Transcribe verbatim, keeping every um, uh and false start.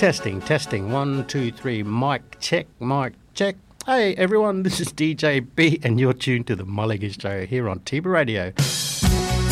Testing, testing. One, two, three. Mic check, mic check. Hey everyone, this is D J B and you're tuned to the Mulligan Show here on Tiba Radio.